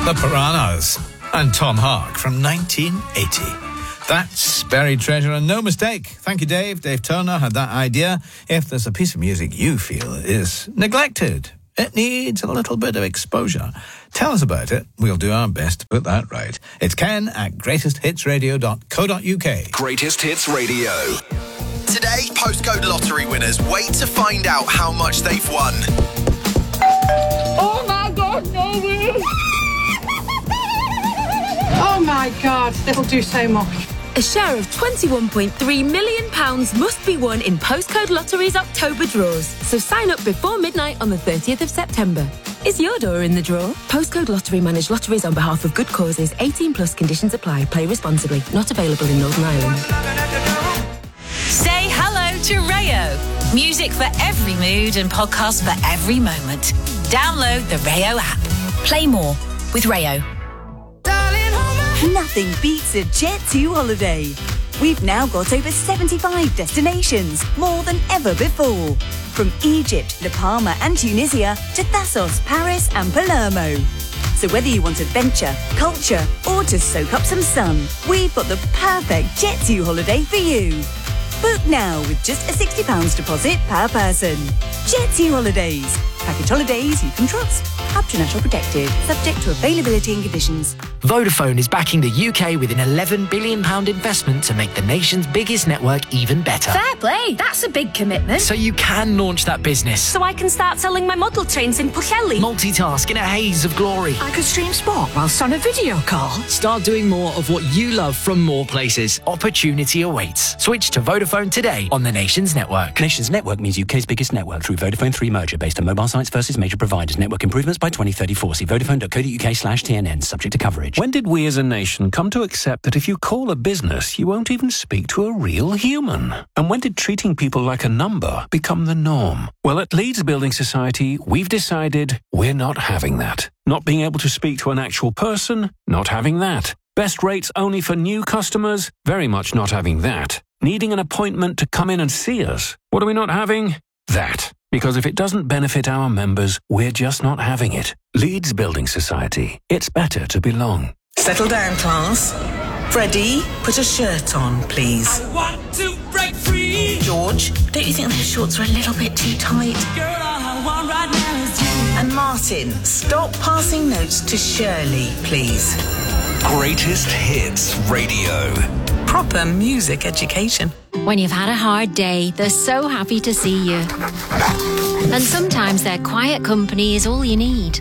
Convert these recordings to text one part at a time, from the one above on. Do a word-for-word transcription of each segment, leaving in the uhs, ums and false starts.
The Piranhas and Tom Hark from nineteen eighty. That's buried treasure and no mistake. Thank you, Dave. Dave Turner had that idea. If there's a piece of music you feel is neglected, it needs a little bit of exposure, tell us about it. We'll do our best to put that right. It's Ken at greatest hits radio dot co dot uk. Greatest Hits Radio. Today, postcode lottery winners wait to find out how much they've won. Oh my God, no way! Oh my God, that'll do so much. A share of twenty-one point three million pounds must be won in Postcode Lottery's October draws. So sign up before midnight on the thirtieth of September. Is your door in the draw? Postcode Lottery manage lotteries on behalf of good causes. eighteen plus conditions apply. Play responsibly. Not available in Northern Ireland. Say hello to Rayo. Music for every mood and podcasts for every moment. Download the Rayo app. Play more with Rayo. Nothing beats a Jet two holiday. We've now got over seventy-five destinations, more than ever before. From Egypt, La Palma and Tunisia to Thassos, Paris and Palermo. So whether you want adventure, culture or to soak up some sun, we've got the perfect Jet two holiday for you. Book now with just a sixty pounds deposit per person. Jet two Holidays. Package holidays you can trust. Up to national protected. Subject to availability and conditions. Vodafone is backing the U K with an eleven billion pounds investment to make the nation's biggest network even better. Fair play. That's a big commitment. So you can launch that business. So I can start selling my model trains in Pwllheli. Multitask in a haze of glory. I could stream sport whilst on a video call. Start doing more of what you love from more places. Opportunity awaits. Switch to Vodafone today on the Nations Network. Nations Network means U K's biggest network through Vodafone three merger based on mobile sites versus major providers. Network improvements by twenty thirty-four. See vodafone dot co dot uk slash T N N. Subject to coverage. When did we as a nation come to accept that if you call a business, you won't even speak to a real human? And when did treating people like a number become the norm? Well, at Leeds Building Society, we've decided we're not having that. Not being able to speak to an actual person, not having that. Best rates only for new customers, very much not having that. Needing an appointment to come in and see us, what are we not having? That. Because if it doesn't benefit our members, we're just not having it. Leeds Building Society. It's better to belong. Settle down, class. Freddie, put a shirt on, please. I want to break free. George, don't you think those shorts are a little bit too tight? Girl, all I want right now is you. And Martin, stop passing notes to Shirley, please. Greatest Hits Radio. Proper music education. When you've had a hard day, they're so happy to see you. And sometimes their quiet company is all you need.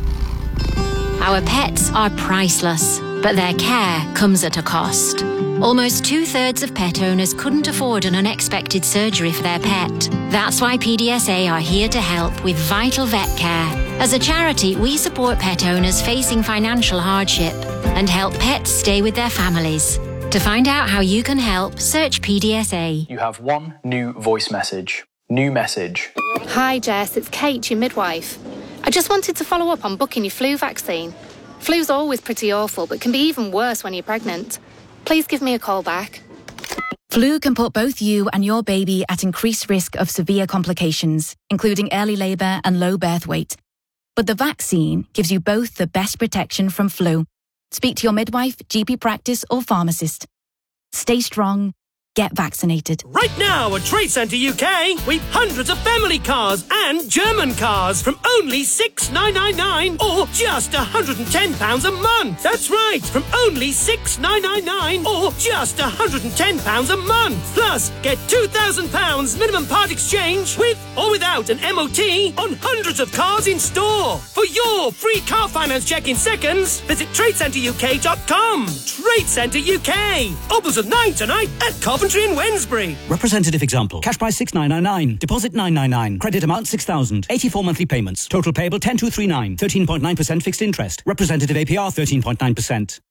Our pets are priceless, but their care comes at a cost. Almost two-thirds of pet owners couldn't afford an unexpected surgery for their pet. That's why P D S A are here to help with Vital Vet Care. As a charity, we support pet owners facing financial hardship and help pets stay with their families. To find out how you can help, search P D S A. You have one new voice message. New message. Hi Jess, it's Kate, your midwife. I just wanted to follow up on booking your flu vaccine. Flu's always pretty awful, but can be even worse when you're pregnant. Please give me a call back. Flu can put both you and your baby at increased risk of severe complications, including early labour and low birth weight. But the vaccine gives you both the best protection from flu. Speak to your midwife, G P practice or pharmacist. Stay strong. Get vaccinated. Right now at Trade Centre U K, we've hundreds of family cars and German cars from only six thousand nine hundred ninety-nine or just one hundred ten pounds a month. That's right, from only six thousand nine hundred ninety-nine or just one hundred ten pounds a month. Plus, get two thousand pounds minimum part exchange with or without an M O T on hundreds of cars in store. For your free car finance check in seconds, visit trade centre U K dot com. Trade Centre U K. Opens at nine tonight at Coventry in Wednesbury. Representative example. Cash price six thousand nine hundred ninety-nine. Deposit nine hundred ninety-nine. Credit amount six thousand. eighty-four monthly payments. Total payable ten thousand two hundred thirty-nine. thirteen point nine percent fixed interest. Representative A P R thirteen point nine percent.